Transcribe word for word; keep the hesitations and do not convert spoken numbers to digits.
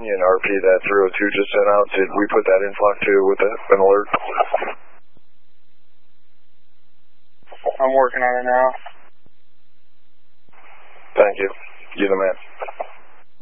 Union R P that three oh two just sent out. Did we put that in flock too with a, an alert? I'm working on it now. Thank you. You're the man.